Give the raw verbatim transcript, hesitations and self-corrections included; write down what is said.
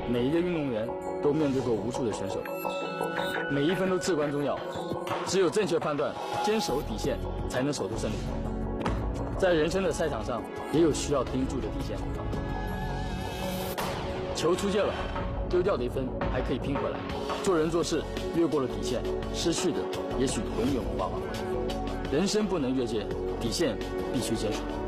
每一个运动员都面对过无数的选手，每一分都至关重要。只有正确判断，坚守底线，才能守住胜利。在人生的赛场上，也有需要盯住的底线。球出界了，丢掉的一分还可以拼回来。做人做事，越过了底线，失去的也许永远无法挽回。人生不能越界，底线必须坚守。